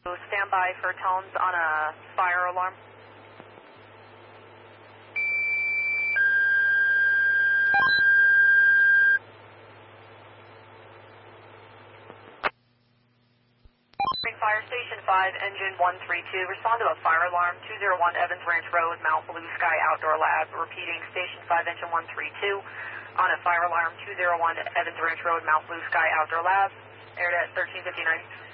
Stand by for tones on a fire alarm. Fire Station 5, Engine 132. Respond to a fire alarm, 201 Evans Ranch Road, Mount Blue Sky Outdoor Lab. Repeating, Station 5, Engine 132. On a fire alarm, 201 Evans Ranch Road, Mount Blue Sky Outdoor Lab. Aired at 13:59.